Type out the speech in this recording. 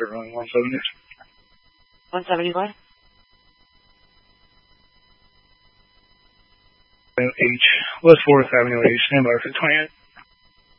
running 170. 170 what? H, West 4th Avenue H, standby for 28.